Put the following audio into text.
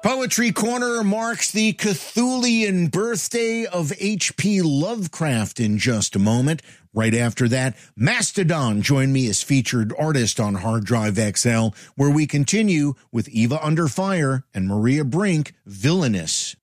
Poetry Corner marks the Cthulian birthday of H.P. Lovecraft in just a moment. Right after that, Mastodon join me as featured artist on Hard Drive XL, where we continue with Eva Under Fire and Maria Brink, Villainous.